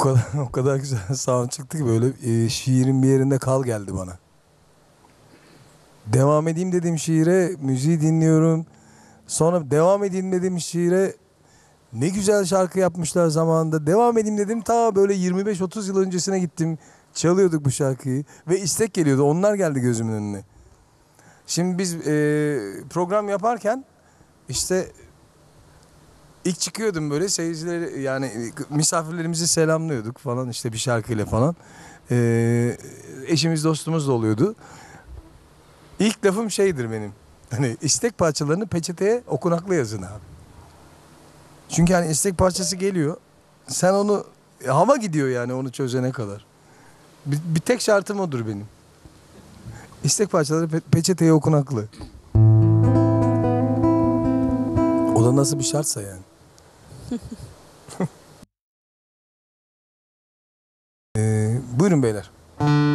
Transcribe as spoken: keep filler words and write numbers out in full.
kadar o kadar güzel sound çıktı ki böyle e, şiirin bir yerinde kal geldi bana. Devam edeyim dedim şiire, müziği dinliyorum. Sonra devam edeyim dedim şiire. Ne güzel şarkı yapmışlar zamanında. Devam edeyim dedim. Ta böyle yirmi beş otuz yıl öncesine gittim. Çalıyorduk bu şarkıyı. Ve istek geliyordu. Onlar geldi gözümün önüne. Şimdi biz e, program yaparken işte ilk çıkıyordum böyle seyircileri yani misafirlerimizi selamlıyorduk falan işte bir şarkıyla falan. E, eşimiz dostumuz da oluyordu. İlk lafım şeydir benim. Hani istek parçalarını peçeteye okunaklı yazın abi. Çünkü hani istek parçası geliyor. Sen onu hava gidiyor yani onu çözene kadar. Bir, bir tek şartım odur benim. İstek parçaları pe- peçeteye okunaklı. O da nasıl bir şartsa yani. Ee, buyurun beyler.